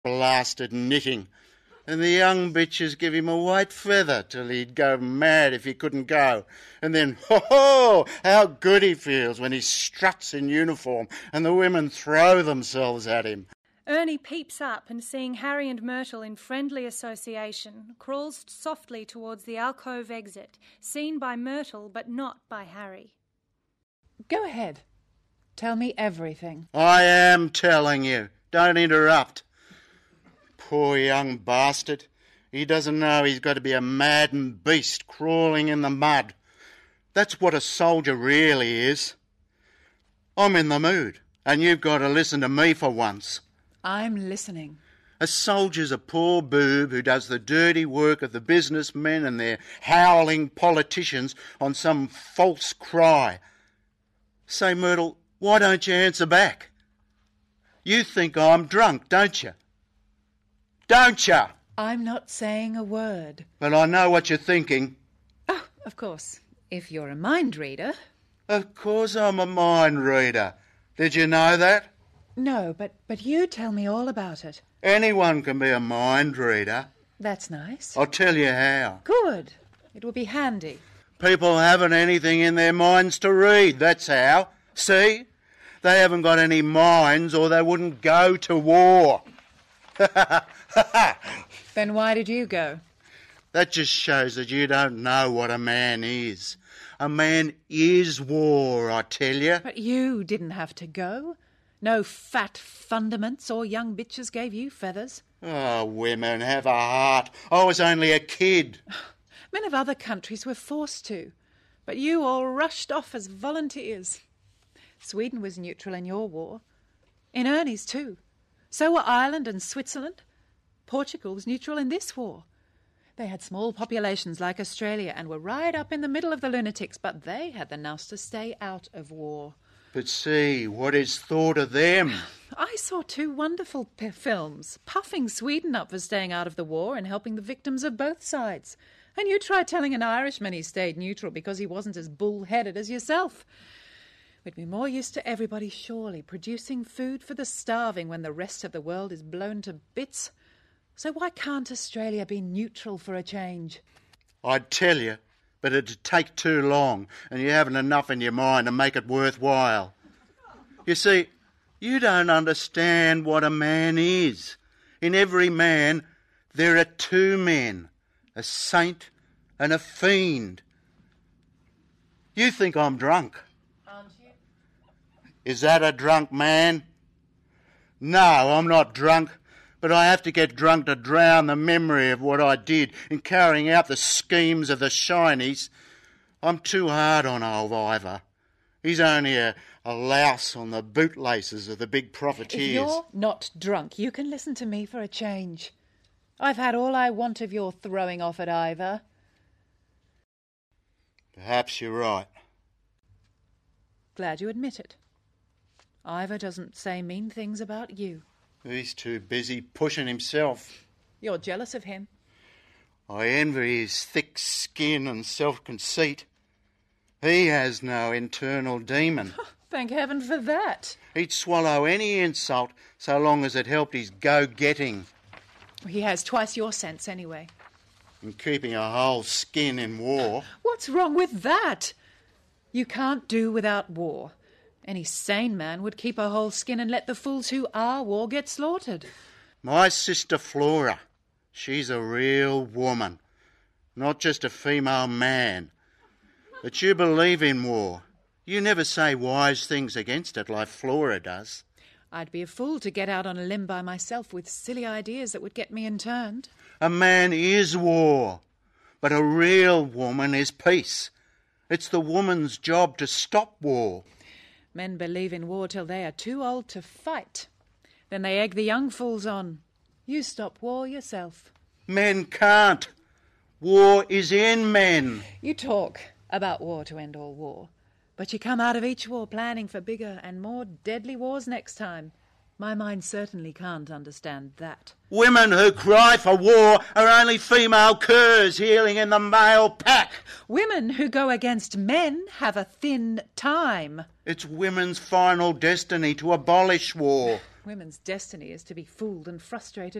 blasted knitting, and the young bitches give him a white feather till he'd go mad if he couldn't go. And then, ho, how good he feels when he struts in uniform and the women throw themselves at him. Ernie peeps up and, seeing Harry and Myrtle in friendly association, crawls softly towards the alcove exit, seen by Myrtle but not by Harry. Go ahead. Tell me everything. I am telling you. Don't interrupt. Poor young bastard. He doesn't know he's got to be a maddened beast crawling in the mud. That's what a soldier really is. I'm in the mood, and you've got to listen to me for once. I'm listening. A soldier's a poor boob who does the dirty work of the businessmen and their howling politicians on some false cry. Say, Myrtle, why don't you answer back? You think I'm drunk, don't you? Don't you? I'm not saying a word. But I know what you're thinking. Oh, of course. If you're a mind reader. Of course I'm a mind reader. Did you know that? No, but you tell me all about it. Anyone can be a mind reader. That's nice. I'll tell you how. Good. It will be handy. People haven't anything in their minds to read, that's how. See? They haven't got any minds or they wouldn't go to war. Then why did you go? That just shows that you don't know what a man is. A man is war, I tell you. But you didn't have to go. No fat fundaments or young bitches gave you feathers. Oh, women, have a heart. I was only a kid. Men of other countries were forced to, but you all rushed off as volunteers. Sweden was neutral in your war. In Ernie's too. So were Ireland and Switzerland. Portugal was neutral in this war. They had small populations like Australia and were right up in the middle of the lunatics, but they had the nous to stay out of war. But see, what is thought of them? I saw two wonderful films, puffing Sweden up for staying out of the war and helping the victims of both sides. And you try telling an Irishman he stayed neutral because he wasn't as bull-headed as yourself. We'd be more used to everybody surely producing food for the starving when the rest of the world is blown to bits. So why can't Australia be neutral for a change? I'd tell you, but it'd take too long, and you haven't enough in your mind to make it worthwhile. You see, you don't understand what a man is. In every man, there are two men, a saint and a fiend. You think I'm drunk. Aren't you? Is that a drunk man? No, I'm not drunk. But I have to get drunk to drown the memory of what I did in carrying out the schemes of the shinies. I'm too hard on old Ivor. He's only a louse on the bootlaces of the big profiteers. If you're not drunk, you can listen to me for a change. I've had all I want of your throwing off at Ivor. Perhaps you're right. Glad you admit it. Ivor doesn't say mean things about you. He's too busy pushing himself. You're jealous of him. I envy his thick skin and self-conceit. He has no internal demon. Thank heaven for that. He'd swallow any insult so long as it helped his go-getting. He has twice your sense anyway. And keeping a whole skin in war. What's wrong with that? You can't do without war. Any sane man would keep a whole skin and let the fools who are war get slaughtered. My sister Flora, she's a real woman, not just a female man. But you believe in war. You never say wise things against it like Flora does. I'd be a fool to get out on a limb by myself with silly ideas that would get me interned. A man is war, but a real woman is peace. It's the woman's job to stop war. Men believe in war till they are too old to fight. Then they egg the young fools on. You stop war yourself. Men can't. War is in men. You talk about war to end all war, but you come out of each war planning for bigger and more deadly wars next time. My mind certainly can't understand that. Women who cry for war are only female curs healing in the male pack. Women who go against men have a thin time. It's women's final destiny to abolish war. Women's destiny is to be fooled and frustrated